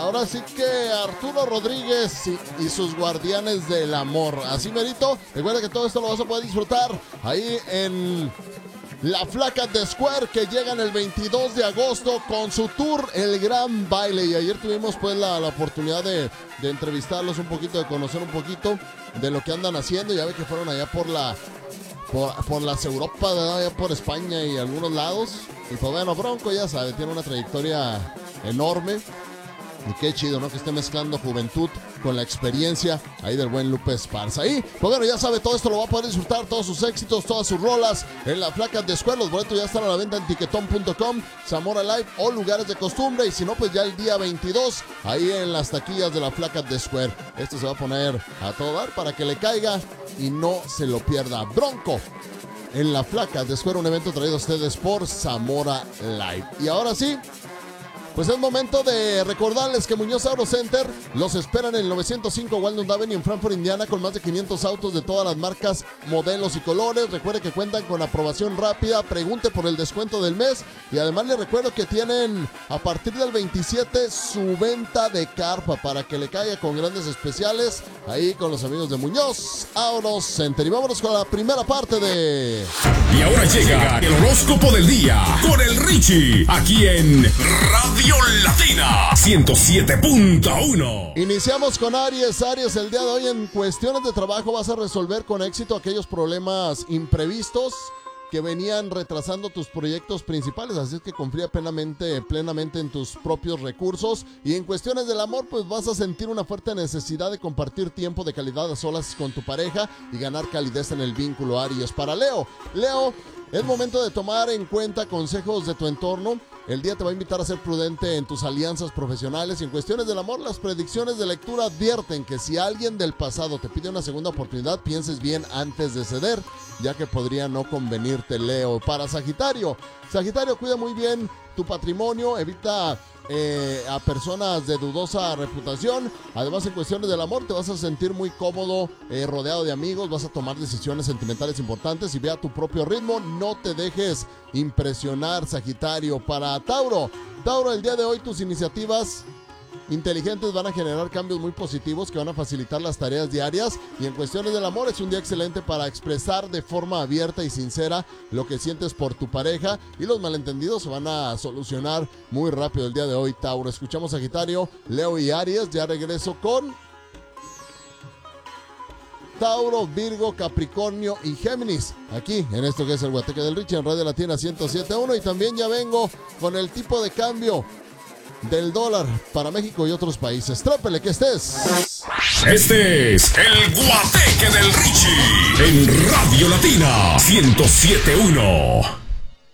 ahora sí que Arturo Rodríguez y sus guardianes del amor. Así merito, recuerda que todo esto lo vas a poder disfrutar ahí en la Flaca de Square, que llegan el 22 de agosto con su tour El Gran Baile. Y ayer tuvimos pues la oportunidad de entrevistarlos un poquito, de conocer un poquito de lo que andan haciendo. Ya ve que fueron allá por las Europas, ¿verdad? Allá por España y algunos lados. Y pues bueno, Bronco ya sabe, tiene una trayectoria enorme. Y qué chido, ¿no? Que esté mezclando juventud con la experiencia ahí del buen Lupe Esparza. Ahí, pues bueno, ya sabe, todo esto lo va a poder disfrutar, todos sus éxitos, todas sus rolas en la Flaca de Square. Los boletos ya están a la venta en tiquetón.com, Zamora Live o lugares de costumbre. Y si no, pues ya el día 22, ahí en las taquillas de la Flaca de Square. Esto se va a poner a todo dar para que le caiga y no se lo pierda. Bronco en la Flaca de Square, un evento traído a ustedes por Zamora Live. Y ahora sí, pues es momento de recordarles que Muñoz Auto Center los esperan en el 905 Walnut Avenue en Frankfort, Indiana, con más de 500 autos de todas las marcas, modelos y colores. Recuerde que cuentan con aprobación rápida, pregunte por el descuento del mes. Y además les recuerdo que tienen a partir del 27 su venta de carpa para que le caiga con grandes especiales ahí con los amigos de Muñoz Auto Center. Y vámonos con la primera parte de... Y ahora llega el horóscopo del día con el Richie, aquí en Radio Latina 107.1. Iniciamos con Aries. Aries, el día de hoy en cuestiones de trabajo vas a resolver con éxito aquellos problemas imprevistos que venían retrasando tus proyectos principales, así es que confía plenamente en tus propios recursos. Y en cuestiones del amor, pues vas a sentir una fuerte necesidad de compartir tiempo de calidad a solas con tu pareja y ganar calidez en el vínculo. Aries. Para Leo, es momento de tomar en cuenta consejos de tu entorno. El día te va a invitar a ser prudente en tus alianzas profesionales. Y en cuestiones del amor, las predicciones de lectura advierten que si alguien del pasado te pide una segunda oportunidad, pienses bien antes de ceder, ya que podría no convenirte, Leo. Para Sagitario, cuida muy bien tu patrimonio, evita a personas de dudosa reputación. Además, en cuestiones del amor te vas a sentir muy cómodo rodeado de amigos, vas a tomar decisiones sentimentales importantes y ve a tu propio ritmo, no te dejes impresionar, Sagitario. Para Tauro, el día de hoy tus iniciativas inteligentes van a generar cambios muy positivos que van a facilitar las tareas diarias. Y en cuestiones del amor es un día excelente para expresar de forma abierta y sincera lo que sientes por tu pareja, y los malentendidos se van a solucionar muy rápido el día de hoy, Tauro. Escuchamos Sagitario, Leo y Aries. Ya regreso con Tauro, Virgo, Capricornio y Géminis, aquí en esto que es el Guateque del Richie en Radio Latina 107.1. Y también ya vengo con el tipo de cambio del dólar para México y otros países. Trápele que estés. Este es el Guateque del Richie en Radio Latina 107.1.